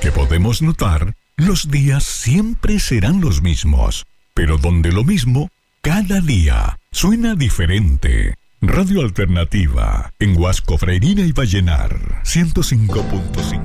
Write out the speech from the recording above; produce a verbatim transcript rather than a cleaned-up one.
Porque podemos notar, los días siempre serán los mismos, pero donde lo mismo, cada día, suena diferente. Radio Alternativa, en Huasco, Freirina y Vallenar, ciento cinco punto cinco.